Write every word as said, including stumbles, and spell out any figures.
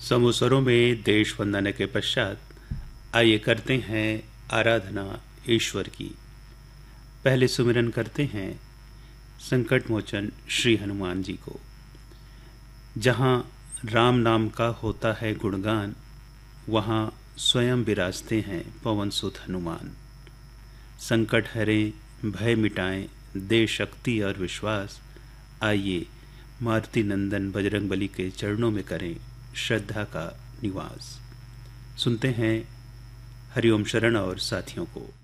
समूह स्वरों में देश वंदना के पश्चात आइए करते हैं आराधना ईश्वर की। पहले सुमिरन करते हैं संकट मोचन श्री हनुमान जी को। जहाँ राम नाम का होता है गुणगान, वहाँ स्वयं विराजते हैं पवन सुत हनुमान। संकट हरें, भय मिटाएं, दे शक्ति और विश्वास। आइए मारुति नंदन बजरंगबली के चरणों में करें श्रद्धा का निवास। सुनते हैं हरिओम शरण और साथियों को।